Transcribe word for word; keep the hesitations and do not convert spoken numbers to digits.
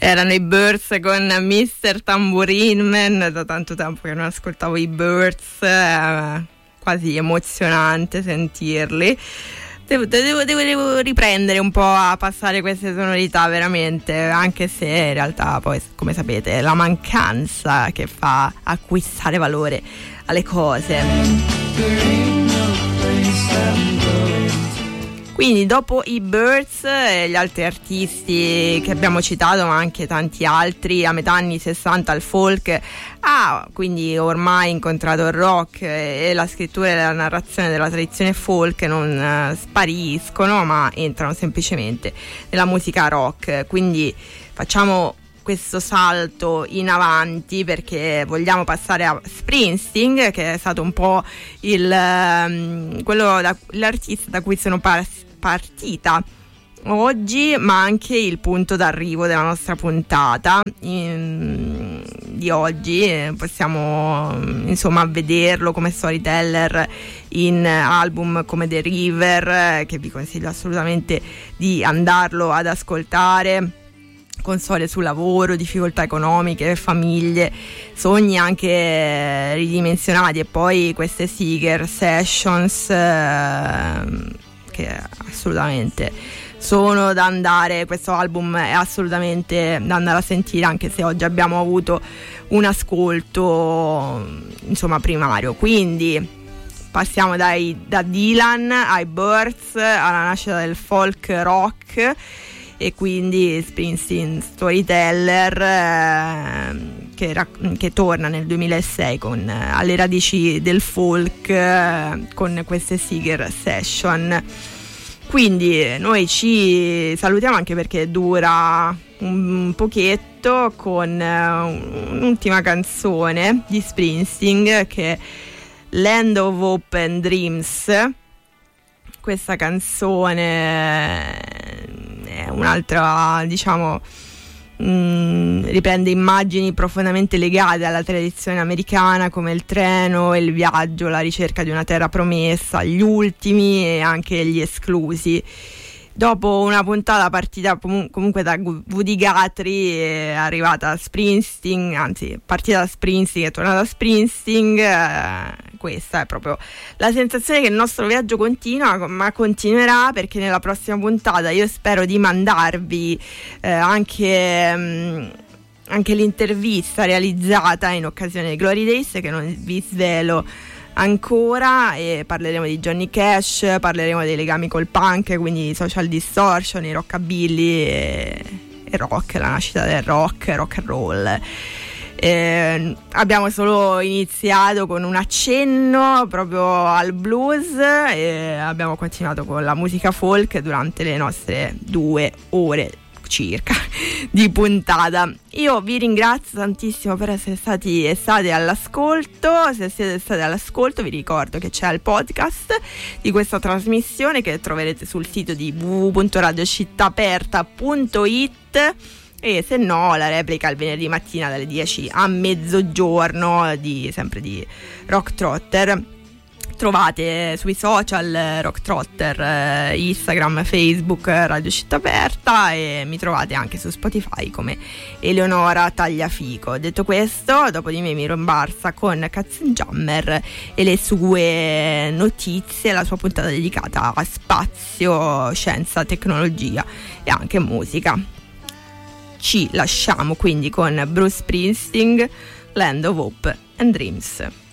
Erano i Byrds con mister Tambourine Man, da tanto tempo che non ascoltavo i Byrds, eh, quasi emozionante sentirli. Devo, devo, devo, devo riprendere un po' a passare queste sonorità veramente, anche se in realtà poi, come sapete, è la mancanza che fa acquistare valore alle cose. Quindi dopo i Byrds e gli altri artisti che abbiamo citato, ma anche tanti altri, a metà anni sessanta il folk ha quindi ormai incontrato il rock, e la scrittura e la narrazione della tradizione folk non eh, spariscono, ma entrano semplicemente nella musica rock. Quindi facciamo questo salto in avanti perché vogliamo passare a Springsteen, che è stato un po' il um, quello da, l'artista da cui sono par- partita oggi, ma anche il punto d'arrivo della nostra puntata in, di oggi. Possiamo insomma vederlo come storyteller in album come The River, che vi consiglio assolutamente di andarlo ad ascoltare, con storie sul lavoro, difficoltà economiche, famiglie, sogni anche ridimensionati, e poi queste Seeger Sessions eh, che assolutamente sono da andare, questo album è assolutamente da andare a sentire, anche se oggi abbiamo avuto un ascolto insomma primario. Quindi passiamo dai, da Dylan ai Byrds, alla nascita del folk rock, e quindi Springsteen storyteller eh, che, rac- che torna nel duemilasei con, eh, alle radici del folk eh, con queste Seeger Session. Quindi noi ci salutiamo, anche perché dura un pochetto, con eh, un'ultima canzone di Springsteen, che è Land of Hope and Dreams. Questa canzone è un'altra, diciamo, mh, riprende immagini profondamente legate alla tradizione americana, come il treno, il viaggio, la ricerca di una terra promessa, gli ultimi e anche gli esclusi. Dopo una puntata partita comunque da Woody Guthrie, è arrivata Springsteen, anzi partita da Springsteen, è tornata a Springsteen. Eh, questa è proprio la sensazione che il nostro viaggio continua, ma continuerà, perché nella prossima puntata io spero di mandarvi eh, anche... Mh, anche l'intervista realizzata in occasione dei Glory Days, che non vi svelo ancora, e parleremo di Johnny Cash, parleremo dei legami col punk, quindi Social Distortion, i rockabilly e, e rock, la nascita del rock, rock and roll. Eh, abbiamo solo iniziato con un accenno proprio al blues e abbiamo continuato con la musica folk durante le nostre due ore circa di puntata. Io vi ringrazio tantissimo per essere stati e state all'ascolto. Se siete stati all'ascolto, vi ricordo che c'è il podcast di questa trasmissione, che troverete sul sito di w w w punto radio città aperta punto i t, e se no la replica il venerdì mattina dalle dieci a mezzogiorno di sempre di Rock Trotter. Trovate sui social Rock Trotter, Instagram, Facebook, Radio Città Aperta, e mi trovate anche su Spotify come Eleonora Tagliafico. Detto questo, dopo di me mi rombarsa con Katzenjammer e le sue notizie, la sua puntata dedicata a spazio, scienza, tecnologia e anche musica. Ci lasciamo quindi con Bruce Springsteen, Land of Hope and Dreams.